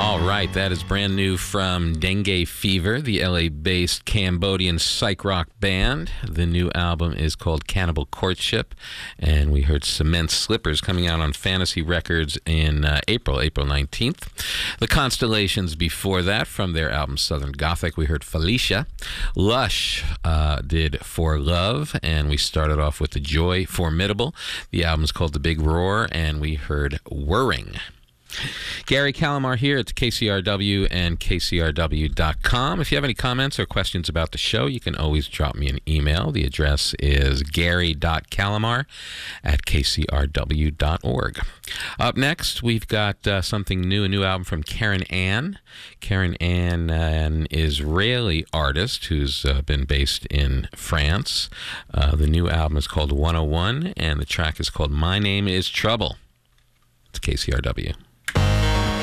All right, that is brand new from Dengue Fever, the LA-based Cambodian psych rock band. The new album is called Cannibal Courtship, and we heard Cement Slippers coming out on Fantasy Records in April 19th. The Constellations before that, from their album Southern Gothic, we heard Felicia. Lush did For Love, and we started off with The Joy Formidable. The album's called The Big Roar, and we heard Whirring. Gary Calamar here at KCRW and KCRW.com. If you have any comments or questions about the show, you can always drop me an email. The address is gary.calamar@kcrw.org. Up next, we've got something new, a new album from Karen Ann. Karen Ann, an Israeli artist who's been based in France. The new album is called 101, and the track is called My Name is Trouble. It's KCRW.